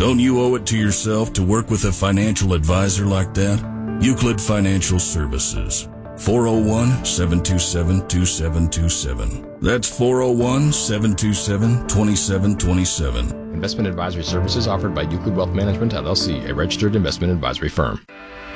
Don't you owe it to yourself to work with a financial advisor like that? Euclid Financial Services. 401-727-2727. That's 401-727-2727. Investment advisory services offered by Euclid Wealth Management, LLC, a registered investment advisory firm.